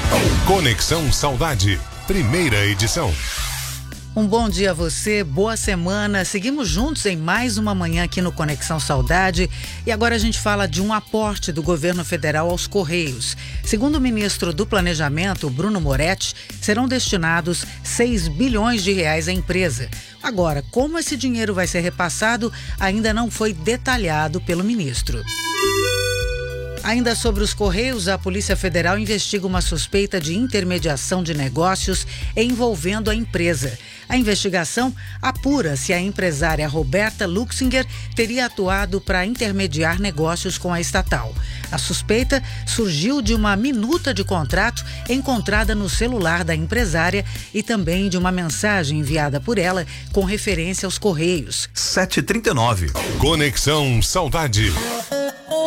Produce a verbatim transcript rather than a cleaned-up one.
Conexão Saudade, primeira edição. Um bom dia a você, boa semana. Seguimos juntos em mais uma manhã aqui no Conexão Saudade e agora a gente fala de um aporte do governo federal aos Correios. Segundo o ministro do Planejamento, Bruno Moretti, serão destinados seis bilhões de reais à empresa. Agora, como esse dinheiro vai ser repassado ainda não foi detalhado pelo ministro. Ainda sobre os Correios, a Polícia Federal investiga uma suspeita de intermediação de negócios envolvendo a empresa. A investigação apura se a empresária Roberta Luxinger teria atuado para intermediar negócios com a estatal. A suspeita surgiu de uma minuta de contrato encontrada no celular da empresária e também de uma mensagem enviada por ela com referência aos Correios. sete e trinta e nove. Conexão Saudade.